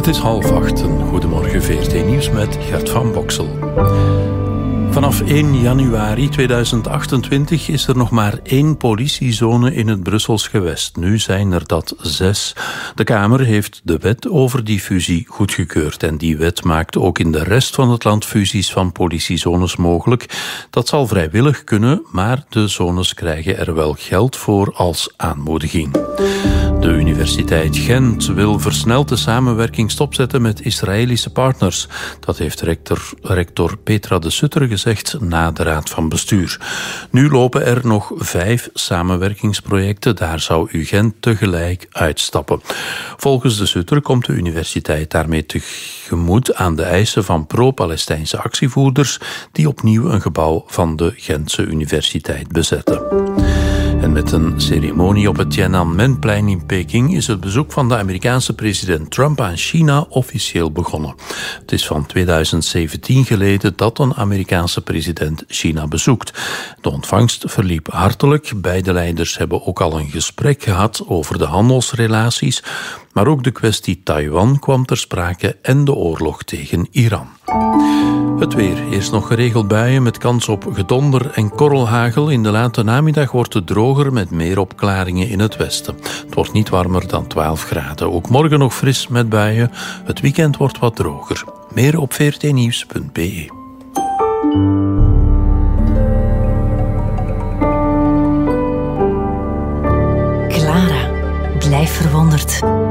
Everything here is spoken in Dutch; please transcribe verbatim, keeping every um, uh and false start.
Het is half acht. Goedemorgen V R T Nieuws met Gert van Boksel. Vanaf één januari tweeduizend achtentwintig is er nog maar één politiezone in het Brussels gewest. Nu zijn er dat zes. De Kamer heeft de wet over die fusie goedgekeurd. En die wet maakt ook in de rest van het land fusies van politiezones mogelijk. Dat zal vrijwillig kunnen, maar de zones krijgen er wel geld voor als aanmoediging. De Universiteit Gent wil versneld de samenwerking stopzetten met Israëlische partners. Dat heeft rector, rector Petra de Sutter gezegd na de Raad van Bestuur. Nu lopen er nog vijf samenwerkingsprojecten. Daar zou U Gent tegelijk uitstappen. Volgens de Sutter komt de universiteit daarmee tegemoet aan de eisen van pro-Palestijnse actievoerders die opnieuw een gebouw van de Gentse Universiteit bezetten. En met een ceremonie op het Tiananmenplein in Peking is het bezoek van de Amerikaanse president Trump aan China officieel begonnen. Het is van tweeduizend zeventien geleden dat een Amerikaanse president China bezoekt. De ontvangst verliep hartelijk. Beide leiders hebben ook al een gesprek gehad over de handelsrelaties. Maar ook de kwestie Taiwan kwam ter sprake en de oorlog tegen Iran. Het weer. Eerst nog geregeld buien met kans op gedonder en korrelhagel. In de late namiddag wordt het droger met meer opklaringen in het westen. Het wordt niet warmer dan twaalf graden. Ook morgen nog fris met buien. Het weekend wordt wat droger. Meer op v r t nieuws punt b e. Clara, blijf verwonderd.